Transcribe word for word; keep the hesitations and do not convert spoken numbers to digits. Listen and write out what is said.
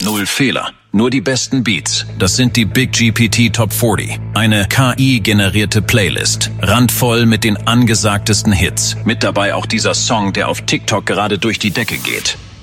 Null Fehler, nur die besten Beats. Das sind die Big G P T Top vierzig. Eine K I-generierte Playlist, randvoll mit den angesagtesten Hits. Mit dabei auch dieser Song, der auf TikTok gerade durch die Decke geht.